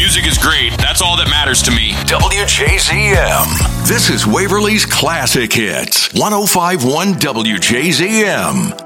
music is great. That's all that matters to me. WJZM. This is Waverly's Classic Hits. 105.1 WJZM.